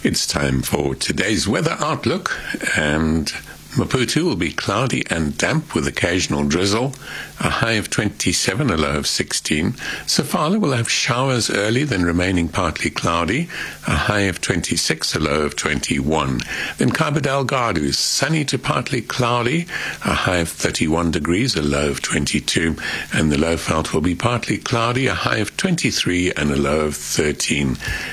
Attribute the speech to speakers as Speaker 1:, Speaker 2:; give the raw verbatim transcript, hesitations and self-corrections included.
Speaker 1: It's time for today's weather outlook, and Maputo will be cloudy and damp with occasional drizzle, a high of twenty-seven, a low of sixteen. Sofala will have showers early, then remaining partly cloudy, a high of twenty-six, a low of twenty-one. Then Cabo Delgado, sunny to partly cloudy, a high of thirty-one degrees, a low of twenty-two. And the Lowveld will be partly cloudy, a high of twenty-three and a low of thirteen.